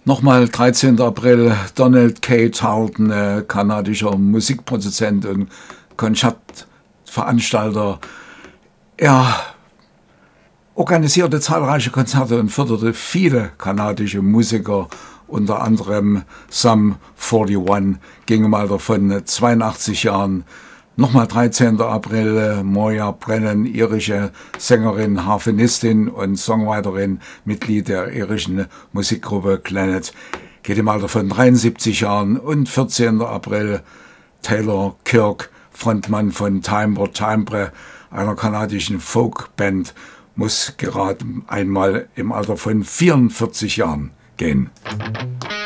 Nochmal 13. April, Donald K. Tarleton, kanadischer Musikproduzent und Konzertveranstalter. Er organisierte zahlreiche Konzerte und förderte viele kanadische Musiker, unter anderem Sum 41, ging im Alter von 82 Jahren. Nochmal 13. April, Moya Brennan, irische Sängerin, Harfenistin und Songwriterin, Mitglied der irischen Musikgruppe Clannad, geht im Alter von 73 Jahren. Und 14. April, Taylor Kirk, Frontmann von Timbre Timbre, einer kanadischen Folkband, muss gerade einmal im Alter von 44 Jahren gehen.